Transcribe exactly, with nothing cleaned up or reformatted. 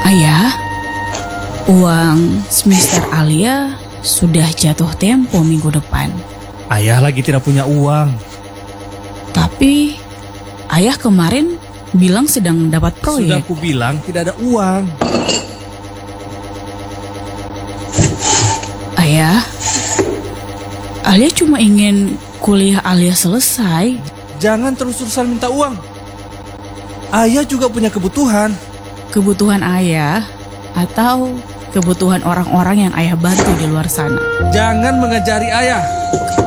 Ayah, uang semester Alia sudah jatuh tempo minggu depan. Ayah lagi tidak punya uang. Tapi ayah kemarin bilang sedang dapat Sudah proyek. aku bilang tidak ada uang. Ayah, Alia cuma ingin kuliah Alia selesai. Jangan terus-terusan minta uang. Ayah juga punya kebutuhan. Kebutuhan ayah atau kebutuhan orang-orang yang ayah bantu di luar sana. Jangan mengajari ayah.